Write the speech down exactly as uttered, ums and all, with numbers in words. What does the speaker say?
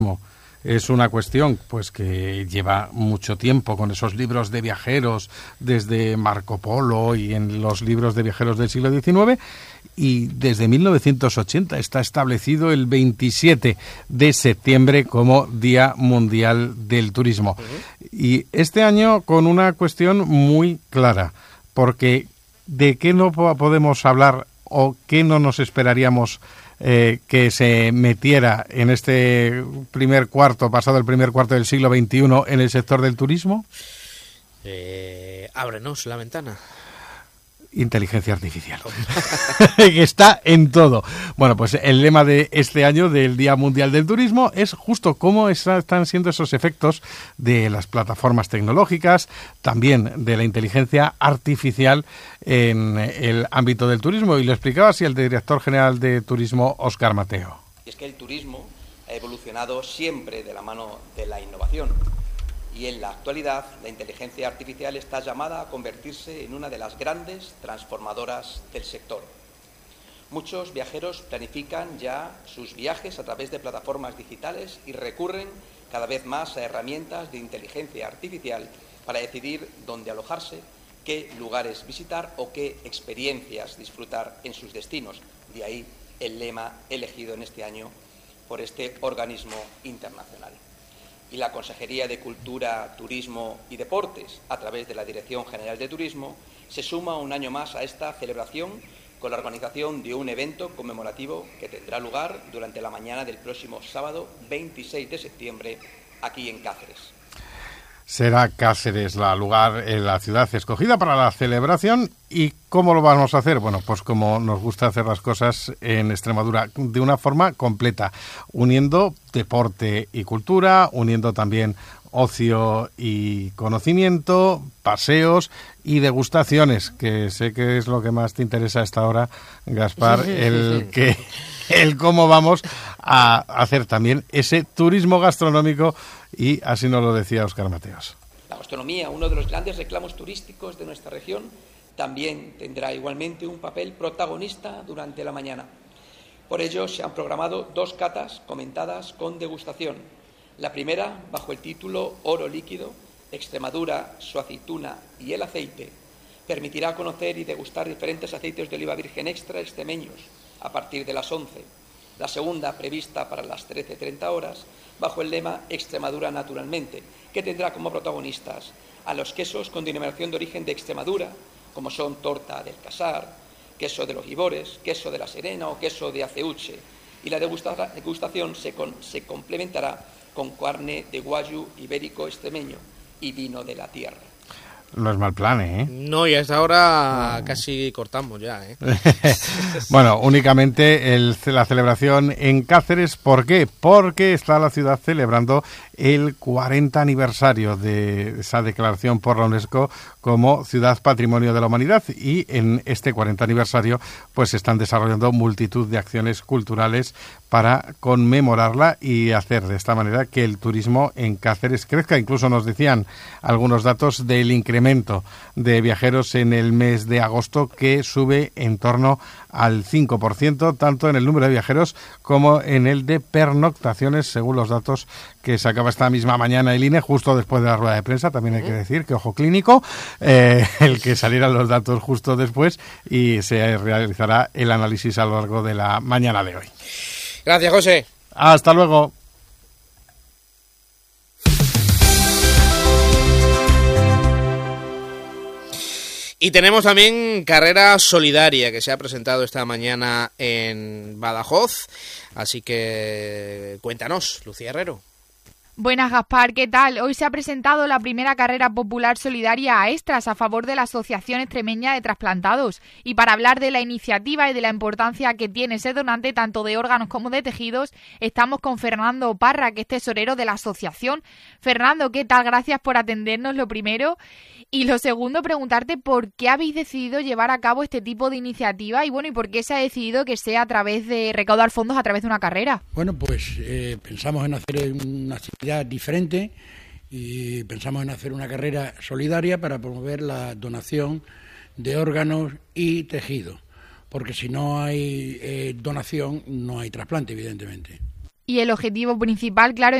Es una cuestión pues que lleva mucho tiempo con esos libros de viajeros desde Marco Polo y en los libros de viajeros del siglo diecinueve, y desde mil novecientos ochenta está establecido el veintisiete de septiembre como Día Mundial del Turismo. Uh-huh. Y este año con una cuestión muy clara, porque ¿de qué no podemos hablar o qué no nos esperaríamos Eh, que se metiera en este primer cuarto, pasado el primer cuarto del siglo veintiuno, en el sector del turismo? Eh, ábrenos la ventana. Inteligencia artificial, que está en todo. Bueno, pues el lema de este año del Día Mundial del Turismo es justo cómo están siendo esos efectos de las plataformas tecnológicas, también de la inteligencia artificial en el ámbito del turismo, y lo explicaba así el director general de Turismo, Óscar Mateo. Es que el turismo ha evolucionado siempre de la mano de la innovación. Y en la actualidad, la inteligencia artificial está llamada a convertirse en una de las grandes transformadoras del sector. Muchos viajeros planifican ya sus viajes a través de plataformas digitales y recurren cada vez más a herramientas de inteligencia artificial para decidir dónde alojarse, qué lugares visitar o qué experiencias disfrutar en sus destinos. De ahí el lema elegido en este año por este organismo internacional. Y la Consejería de Cultura, Turismo y Deportes, a través de la Dirección General de Turismo, se suma un año más a esta celebración con la organización de un evento conmemorativo que tendrá lugar durante la mañana del próximo sábado veintiséis de septiembre aquí en Cáceres. Será Cáceres la lugar, eh, la ciudad escogida para la celebración. ¿Y cómo lo vamos a hacer? Bueno, pues como nos gusta hacer las cosas en Extremadura, de una forma completa, uniendo deporte y cultura, uniendo también ocio y conocimiento, paseos y degustaciones, que sé que es lo que más te interesa a esta hora, Gaspar, el que el cómo vamos a hacer también ese turismo gastronómico, y así nos lo decía Óscar Mateos. La gastronomía, uno de los grandes reclamos turísticos de nuestra región, también tendrá igualmente un papel protagonista durante la mañana. Por ello se han programado dos catas comentadas con degustación. La primera, bajo el título Oro Líquido, Extremadura, su aceituna y el aceite, permitirá conocer y degustar diferentes aceites de oliva virgen extra extremeños a partir de las once. La segunda, prevista para las trece treinta horas, bajo el lema Extremadura naturalmente, que tendrá como protagonistas a los quesos con denominación de origen de Extremadura, como son torta del Casar, queso de los Ibores, queso de la Serena o queso de Aceuche. Y la degusta- degustación se, con, se complementará con carne de guayu ibérico extremeño y vino de la tierra. No es mal plan, ¿eh? No, y a esta hora no. Casi cortamos ya, ¿eh? Bueno, únicamente el, la celebración en Cáceres. ¿Por qué? Porque está la ciudad celebrando el cuarenta aniversario de esa declaración por la UNESCO como Ciudad Patrimonio de la Humanidad, y en este cuarenta aniversario pues se están desarrollando multitud de acciones culturales para conmemorarla y hacer de esta manera que el turismo en Cáceres crezca. Incluso nos decían algunos datos del incremento de viajeros en el mes de agosto, que sube en torno al cinco por ciento, tanto en el número de viajeros como en el de pernoctaciones, según los datos que sacaba esta misma mañana el I N E, justo después de la rueda de prensa. También hay que decir que, ojo clínico, eh, el que salieran los datos justo después, y se realizará el análisis a lo largo de la mañana de hoy. Gracias, José. Hasta luego. Y tenemos también carrera solidaria que se ha presentado esta mañana en Badajoz. Así que cuéntanos, Lucía Herrero. Buenas, Gaspar, ¿qué tal? Hoy se ha presentado la primera carrera popular solidaria a Extras a favor de la Asociación Extremeña de Trasplantados. Y para hablar de la iniciativa y de la importancia que tiene ser donante tanto de órganos como de tejidos, estamos con Fernando Parra, que es tesorero de la asociación. Fernando, ¿qué tal? Gracias por atendernos, lo primero. Y lo segundo, preguntarte por qué habéis decidido llevar a cabo este tipo de iniciativa y bueno, y por qué se ha decidido que sea a través de recaudar fondos a través de una carrera. Bueno, pues eh, pensamos en hacer una actividad diferente y pensamos en hacer una carrera solidaria para promover la donación de órganos y tejidos, porque si no hay eh, donación no hay trasplante, evidentemente. Y el objetivo principal, claro,